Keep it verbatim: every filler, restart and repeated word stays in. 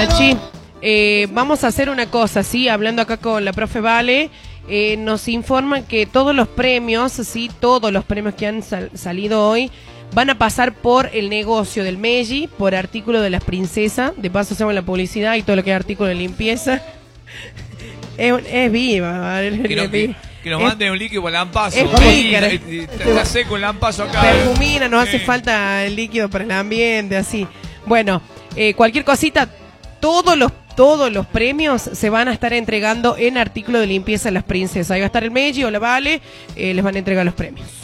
Nachi. Eh, vamos a hacer una cosa, ¿sí? Hablando acá con la profe Vale, eh, nos informan que todos los premios, ¿sí? Todos los premios que han sal salido hoy van a pasar por el negocio del Meiji, por artículo de las princesas. De paso hacemos la publicidad y todo lo que es artículo de limpieza. es, es viva, ¿vale? Que, no, que, que nos es, manden un líquido lampazo. Es pícara. Está seco el lampazo acá. Perfumina, nos sí. hace falta el líquido para el ambiente, así. Bueno, eh, cualquier cosita, todos los Todos los premios se van a estar entregando en artículo de limpieza a las princesas. Ahí va a estar el Meiji o la Vale, eh, les van a entregar los premios.